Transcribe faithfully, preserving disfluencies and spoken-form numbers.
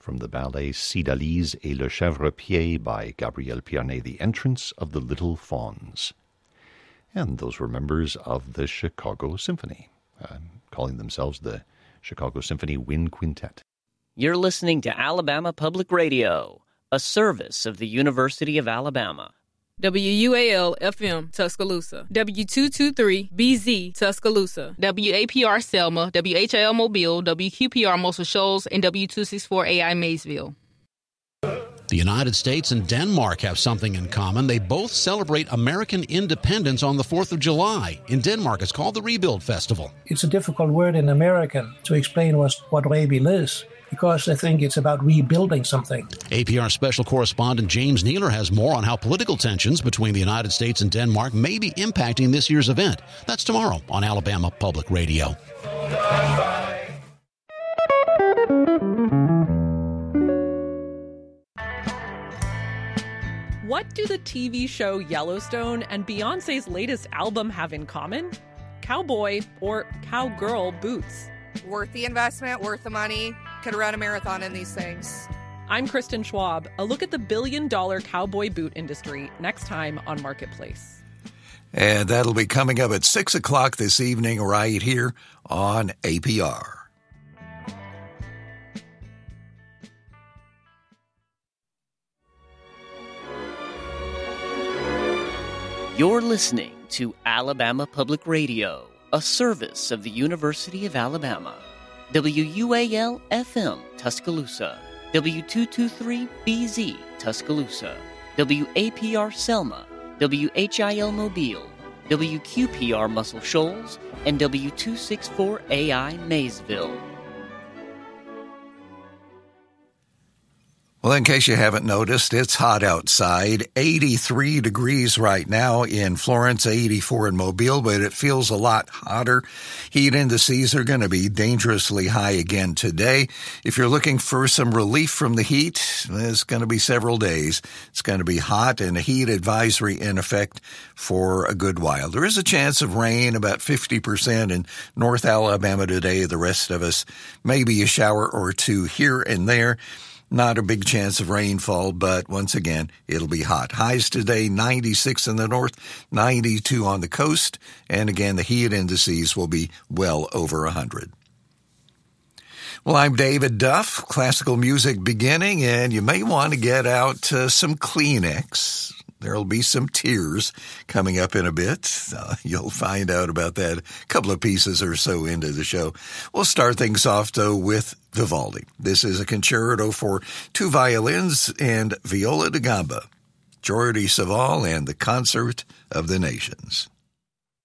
from the ballet Cydalise et le Chèvrepied by Gabriel Pierné, The Entrance of the Little Fauns. And those were members of the Chicago Symphony, uh, calling themselves the Chicago Symphony Wind Quintet. You're listening to Alabama Public Radio, a service of the University of Alabama. W U A L F M Tuscaloosa, W two twenty-three B Z Tuscaloosa, W A P R Selma, W H I L Mobile, W Q P R Muscle Shoals, and W two sixty-four A I Maysville. The United States and Denmark have something in common. They both celebrate American independence on the fourth of July. In Denmark, it's called the Rebuild Festival. It's a difficult word in American to explain what, what rebuild is, because I think it's about rebuilding something. A P R special correspondent James Neeler has more on how political tensions between the United States and Denmark may be impacting this year's event. That's tomorrow on Alabama Public Radio. What do the T V show Yellowstone and Beyoncé's latest album have in common? Cowboy or cowgirl boots. Worth the investment, worth the money. Could run a marathon in these things. I'm Kristen Schwab. A look at the billion-dollar cowboy boot industry next time on Marketplace. And that'll be coming up at six o'clock this evening right here on A P R. You're listening to Alabama Public Radio, a service of the University of Alabama. W U A L F M Tuscaloosa, W two twenty-three B Z Tuscaloosa, W A P R Selma, W H I L Mobile, W Q P R Muscle Shoals, and W two sixty-four A I Maysville. Well, in case you haven't noticed, it's hot outside. eighty-three degrees right now in Florence, eighty-four in Mobile, but it feels a lot hotter. Heat indices are going to be dangerously high again today. If you're looking for some relief from the heat, it's going to be several days. It's going to be hot and a heat advisory in effect for a good while. There is a chance of rain, about fifty percent in North Alabama today. The rest of us, maybe a shower or two here and there. Not a big chance of rainfall, but once again, it'll be hot. Highs today, ninety-six in the north, ninety-two on the coast, and again, the heat indices will be well over one hundred. Well, I'm David Duff, classical music beginning, and you may want to get out uh, some Kleenex. There'll be some tears coming up in a bit. Uh, you'll find out about that a couple of pieces or so into the show. We'll start things off, though, with Vivaldi. This is a concerto for two violins and viola da gamba. Jordi Savall and the Concert of the Nations.